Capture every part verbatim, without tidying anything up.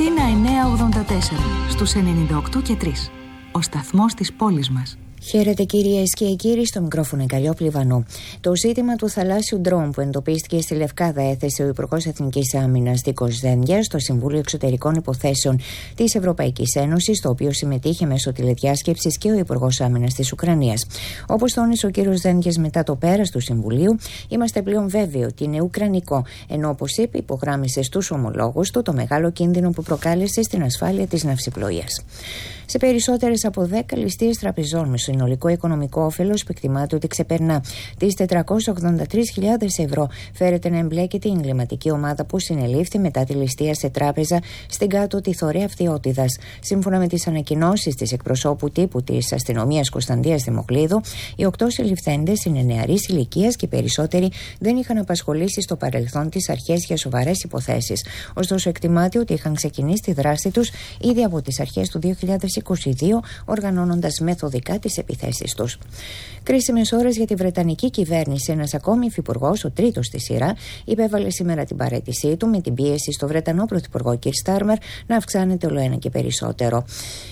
Αθήνα εννιακόσια ογδόντα τέσσερα, στους ενενήντα οκτώ και τρία. Ο σταθμός της πόλης μας. Χαίρετε κυρίες και κύριοι, στο μικρόφωνο η Καλλιόπη Λιβανού. Το ζήτημα του θαλάσσιου ντρόουν που εντοπίστηκε στη Λευκάδα έθεσε ο Υπουργός Εθνικής Άμυνας Νίκος Δένδιας στο Συμβούλιο Εξωτερικών Υποθέσεων της Ευρωπαϊκής Ένωσης, το οποίο συμμετείχε μέσω τηλεδιάσκεψης και ο Υπουργός Άμυνας της Ουκρανίας. Όπως τόνισε ο κύριος Δένδιας μετά το πέρας του Συμβουλίου, είμαστε πλέον βέβαιοι ότι είναι ουκρανικό, ενώ όπως είπε, υπογράμμισε στους ομολόγους του το μεγάλο κίνδυνο που προκάλεσε στην ασφάλεια της ναυσιπλοείας. Σε περισσότερες από δέκα ληστείες τραπεζών με συνολικό οικονομικό όφελος που εκτιμάται ότι ξεπερνά τις τετρακόσιες ογδόντα τρεις χιλιάδες ευρώ, φέρεται να εμπλέκεται η εγκληματική ομάδα που συνελήφθη μετά τη ληστεία σε τράπεζα στην κάτω τη Θωρέα Φθιώτιδας. Σύμφωνα με τις ανακοινώσεις της εκπροσώπου τύπου της αστυνομίας Κωνσταντίας Δημοκλίδου, οι οκτώ συλληφθέντες είναι νεαρής ηλικίας και περισσότεροι δεν είχαν απασχολήσει στο παρελθόν τις αρχές για σοβαρές υποθέσεις. Ωστόσο, εκτιμάται ότι είχαν ξεκινήσει τη δράση τους ήδη από τις αρχές του δύο χιλιάδες είκοσι δύο, οργανώνοντας μεθοδικά τις επιθέσεις τους. Κρίσιμες ώρες για τη Βρετανική κυβέρνηση. Ένας ακόμη υφυπουργός, ο τρίτος στη σειρά, υπέβαλε σήμερα την παραίτησή του με την πίεση στο Βρετανό Πρωθυπουργό κ. Στάρμερ να αυξάνεται όλο ένα και περισσότερο.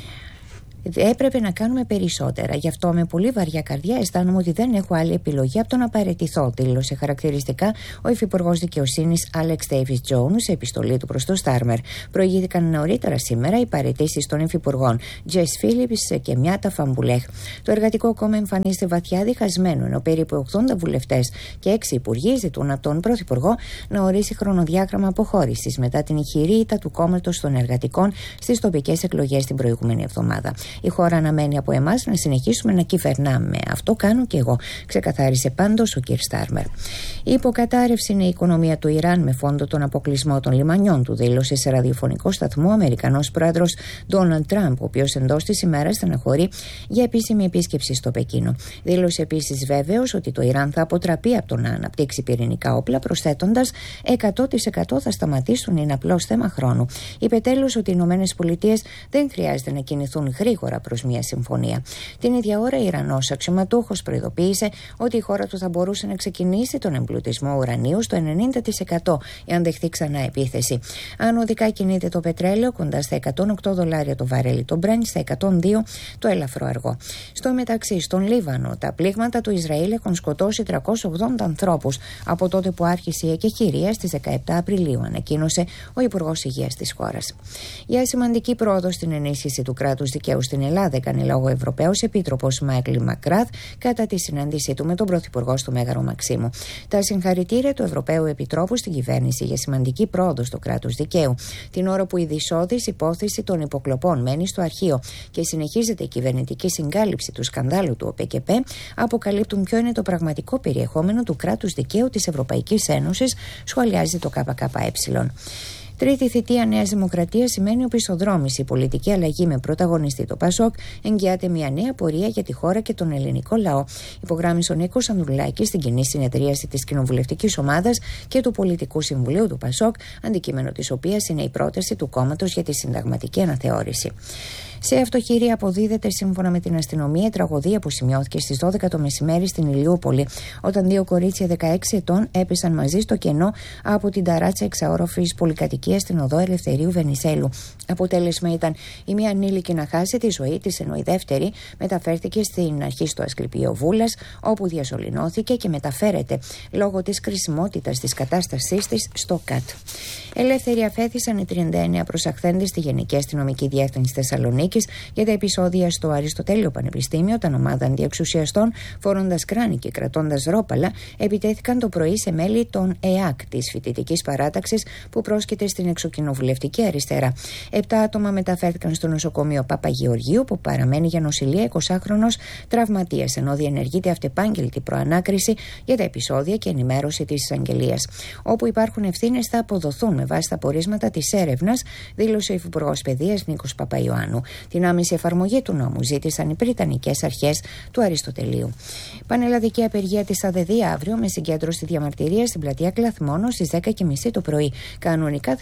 Έπρεπε να κάνουμε περισσότερα. Γι' αυτό με πολύ βαριά καρδιά αισθάνομαι ότι δεν έχω άλλη επιλογή από το να παραιτηθώ, δήλωσε χαρακτηριστικά ο υφυπουργός δικαιοσύνης Alex Davis Jones σε επιστολή του προς το Στάρμερ. Προηγήθηκαν νωρίτερα σήμερα οι παραιτήσεις των υφυπουργών Τζες Φίλιπς και Μιάτα Φαμπουλέχ. Το Εργατικό Κόμμα εμφανίζεται βαθιά διχασμένο, ενώ περίπου ογδόντα βουλευτές και έξι υπουργοί ζητούν από τον Πρωθυπουργό να ορίσει χρονοδιάγραμμα αποχώρησης μετά την ηχηρή ήττα του κόμματος των εργατικών στις τοπικές εκλογές την προηγούμενη εβδομάδα. Η χώρα αναμένει από εμάς να συνεχίσουμε να κυβερνάμε. Αυτό κάνω και εγώ, ξεκαθάρισε πάντως ο κ. Στάρμερ. Η υποκατάρρευση είναι η οικονομία του Ιράν με φόντο τον αποκλεισμό των λιμανιών του, δήλωσε σε ραδιοφωνικό σταθμό ο Αμερικανός πρόεδρος Ντόναλντ Τραμπ, ο οποίος εντός της ημέρας στεναχωρεί για επίσημη επίσκεψη στο Πεκίνο. Δήλωσε επίσης βέβαιος ότι το Ιράν θα αποτραπεί από το να αναπτύξει πυρηνικά όπλα, προσθέτοντας εκατό τοις εκατό θα σταματήσουν, είναι απλώς θέμα χρόνου. Είπε τέλος ότι οι ΗΠΑ δεν χρειάζεται να κινηθούν γρήγορα προς μια συμφωνία. Την ίδια ώρα, ο Ιρανός αξιωματούχος προειδοποίησε ότι η χώρα του θα μπορούσε να ξεκινήσει τον εμπλουτισμό ουρανίου στο ενενήντα τοις εκατό εάν δεχθεί ξανά επίθεση. Ανωδικά κινείται το πετρέλαιο κοντά στα εκατόν οκτώ δολάρια το βαρέλι, το Brent στα εκατόν δύο το έλαφρο αργό. Στο μεταξύ, στον Λίβανο, τα πλήγματα του Ισραήλ έχουν σκοτώσει τριακόσιους ογδόντα ανθρώπους από τότε που άρχισε η εκεχηρία στις δεκαεπτά Απριλίου, ανακοίνωσε ο Υπουργός Υγείας της χώρας. Για σημαντική πρόοδο στην ενίσχυση του κράτους δικαίου στην Ελλάδα έκανε λόγο ο Ευρωπαίος Επίτροπος Μάικλ Μακράθ κατά τη συνάντησή του με τον Πρωθυπουργό στο Μέγαρο Μαξίμου. Τα συγχαρητήρια του Ευρωπαίου Επιτρόπου στην κυβέρνηση για σημαντική πρόοδο στο κράτος δικαίου. Την ώρα που η δυσόδης υπόθεση των υποκλοπών μένει στο αρχείο και συνεχίζεται η κυβερνητική συγκάλυψη του σκανδάλου του ΟΠΕΚΕΠ, αποκαλύπτουν ποιο είναι το πραγματικό περιεχόμενο του κράτους δικαίου της Ευρωπαϊκής Ένωσης, σχολιάζει το ΚΚΕ. Τρίτη θητεία Νέας Δημοκρατίας σημαίνει οπισθοδρόμηση. Η πολιτική αλλαγή με πρωταγωνιστή το ΠΑΣΟΚ εγγυάται μια νέα πορεία για τη χώρα και τον ελληνικό λαό, υπογράμμισε ο Νίκος Ανδρουλάκης στην κοινή συνεδρίαση της Κοινοβουλευτικής Ομάδας και του Πολιτικού Συμβουλίου του ΠΑΣΟΚ, αντικείμενο της οποίας είναι η πρόταση του κόμματος για τη συνταγματική αναθεώρηση. Σε αυτοχειρία αποδίδεται, σύμφωνα με την αστυνομία, η τραγωδία που σημειώθηκε στις δώδεκα το μεσημέρι στην Ηλιούπολη, όταν δύο κορίτσια δεκαέξι ετών έπεσαν μαζί στο κενό από την ταράτσα εξαόροφης πολυκατοικίας στην οδό Ελευθερίου Βενιζέλου. Αποτέλεσμα ήταν η μία ανήλικη να χάσει τη ζωή της, ενώ η δεύτερη μεταφέρθηκε στην αρχή στο Ασκληπείο Βούλας, όπου διασωληνώθηκε και μεταφέρεται λόγω της κρισιμότητας της κατάστασής της στο ΚΑΤ. Ελεύθεροι αφέθησαν οι τριάντα εννέα προσαχθέντες στη Γενική Αστυνομική Διεύθυνση Θεσσαλονίκης για τα επεισόδια στο Αριστοτέλειο Πανεπιστήμιο, όταν ομάδα αντιεξουσιαστών, φορώντας κράνη και κρατώντας ρόπαλα, επιτέθηκαν το πρωί σε μέλη των ΕΑΚ, της φοιτητικής παράταξης που πρόσκειται στην εξοκοινοβουλευτική αριστερά. Επτά άτομα μεταφέρθηκαν στο νοσοκομείο Παπαγεωργίου, που παραμένει για νοσηλεία εικοσάχρονος τραυματίας, ενώ διενεργείται αυτεπάγγελτη προανάκριση για τα επεισόδια και ενημέρωση της εισαγγελίας. Όπου υπάρχουν ευθύνες θα αποδοθούν με βάση τα πορίσματα της έρευνας, δήλωσε ο Υφυπουργός Παιδείας Νίκος Παπαϊωάννου. Την άμεση εφαρμογή του νόμου ζήτησαν οι Βρετανικές αρχές του Αριστοτελείου. Πανελλαδική απεργία της ΑΔΕΔΗ αύριο με συγκέντρωση διαμαρτυρία στην πλατεία Κλαθμόνο στις δέκα και μισή το πρωί. Κανονικά θα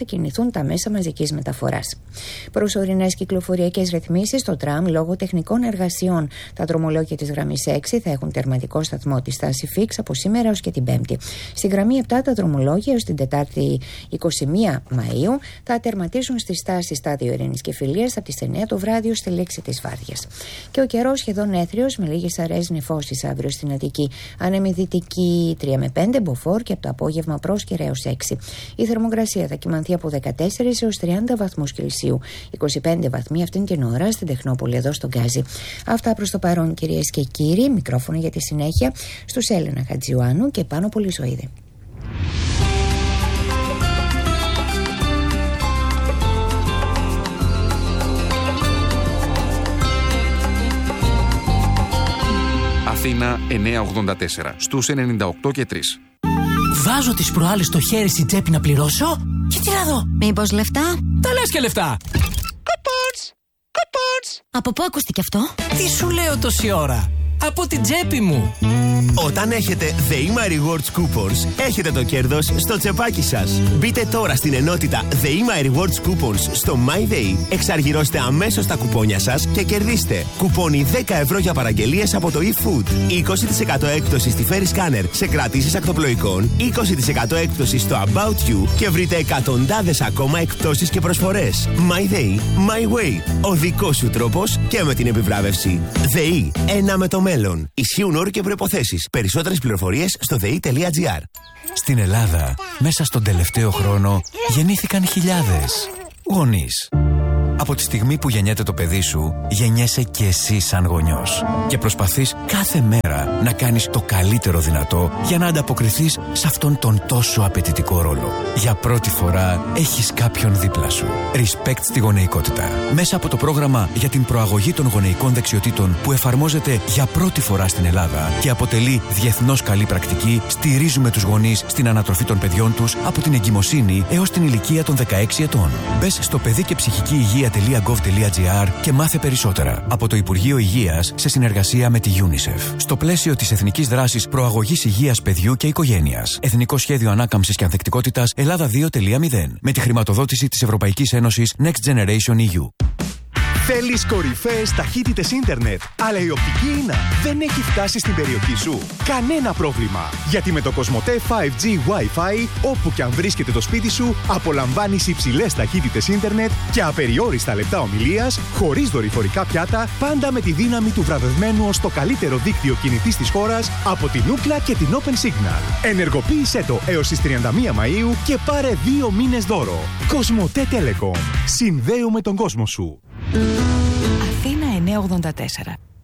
κινηθούν τα μέσα μαζικής μεταφοράς. Προσωρινές κυκλοφοριακές ρυθμίσεις στο τραμ λόγω τεχνικών εργασιών. Τα δρομολόγια της γραμμής έξι θα έχουν τερματικό σταθμό τη στάση Φίξ από σήμερα ως και την Πέμπτη. Στη γραμμή επτά τα δρομολόγια έως την Τετάρτη εικοστή πρώτη Μαΐου θα τερματίσουν στη στάση Στάδιο Ειρήνης και Φιλίας από τις εννιά το βράδυ ως τη λήξη της βάρδιας. Και ο καιρός σχεδόν έθριος με λίγες αραιές νεφώσεις αύριο στην Αττική. Άνεμη δυτική τρία με πέντε, μποφόρ και από το απόγευμα πρόσκαιρα έως έξι. Η θερμοκρασία θα κυμανθεί από δεκατέσσερις έως τριάντα βαθμούς Κελσίου. είκοσι πέντε βαθμοί αυτήν την ώρα στην Τεχνόπολη εδώ στον Γκάζι. Αυτά προς το παρόν, κυρίες και κύριοι. Μικρόφωνο για τη συνέχεια στους Έλενα Χατζιουάνου και Πάνο Πολυσοίδη. Αθήνα εννιακόσια ογδόντα τέσσερα, στους ενενήντα οκτώ και τρία. Βάζω τις προάλλες στο χέρι στην τσέπη να πληρώσω και τι να δω. Μήπως λεφτά? Τα λες και λεφτά. Coupons! Coupons! Από πού ακούστηκε αυτό? Τι σου λέω τόση ώρα? Από την τσέπη μου. Όταν έχετε The Ema Rewards Coupons, έχετε το κέρδος στο τσεπάκι σας. Μπείτε τώρα στην ενότητα The Ema Rewards Coupons στο MyDay, εξαργυρώστε αμέσως τα κουπόνια σας και κερδίστε κουπόνι δέκα ευρώ για παραγγελίες από το eFood, είκοσι τοις εκατό έκπτωση στη Ferry Scanner σε κρατήσεις ακτοπλοϊκών, είκοσι τοις εκατό έκπτωση στο About You και βρείτε εκατοντάδες ακόμα εκπτώσεις και προσφορές. MyDay, My Way. Ο δικός σου τρόπος και με την επιβράβευση. ΔΕΗ, ένα με το μέλλον. Ισχύουν όροι και προϋποθέσεις. Περισσότερες πληροφορίες στο δε ι τελεία τζι άρ. Στην Ελλάδα, μέσα στον τελευταίο χρόνο, γεννήθηκαν χιλιάδες γονείς. Από τη στιγμή που γεννιέται το παιδί σου, γεννιέσαι και εσύ σαν γονιός. Και προσπαθείς κάθε μέρα να κάνεις το καλύτερο δυνατό για να ανταποκριθείς σε αυτόν τον τόσο απαιτητικό ρόλο. Για πρώτη φορά έχεις κάποιον δίπλα σου. Respect στη γονεϊκότητα. Μέσα από το πρόγραμμα για την προαγωγή των γονεϊκών δεξιοτήτων που εφαρμόζεται για πρώτη φορά στην Ελλάδα και αποτελεί διεθνώς καλή πρακτική, στηρίζουμε τους γονείς στην ανατροφή των παιδιών τους από την εγκυμοσύνη έως την ηλικία των δεκαέξι ετών. Μπες στο παιδί και ψυχική υγεία τελεία γκοβ τελεία τζι άρ και μάθε περισσότερα από το Υπουργείο Υγείας σε συνεργασία με τη UNICEF. Στο πλαίσιο της Εθνικής Δράσης Προαγωγής Υγείας Παιδιού και Οικογένειας. Εθνικό Σχέδιο Ανάκαμψης και Ανθεκτικότητας Ελλάδα δύο τελεία μηδέν. Με τη χρηματοδότηση της Ευρωπαϊκής Ένωσης Next Generation ι γιου. Θέλεις κορυφαίες ταχύτητες ίντερνετ, αλλά η οπτική ίνα δεν έχει φτάσει στην περιοχή σου? Κανένα πρόβλημα, γιατί με το Κοσμοτέ φάιβ τζι Wi-Fi, όπου και αν βρίσκεται το σπίτι σου, απολαμβάνεις υψηλές ταχύτητες ίντερνετ και απεριόριστα λεπτά ομιλίας, χωρίς δορυφορικά πιάτα, πάντα με τη δύναμη του βραβευμένου ως το καλύτερο δίκτυο κινητής της χώρας από την Ookla και την Open Signal. Ενεργοποίησέ το έως τις τριάντα μία Μαΐου και πάρε δύο μήνες δώρο. Κοσμοτέ Telecom. Συνδέουμε τον κόσμο σου. Αθήνα εννιακόσια ογδόντα τέσσερα.